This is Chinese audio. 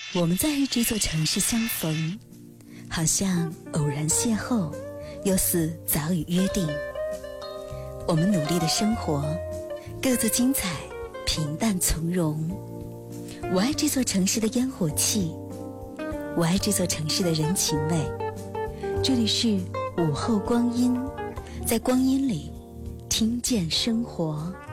我们在这座城市相逢，好像偶然邂逅，又似早已约定。我们努力的生活，各自精彩，平淡从容。我爱这座城市的烟火气，我爱这座城市的人情味。这里是午后光阴，在光阴里听见生活。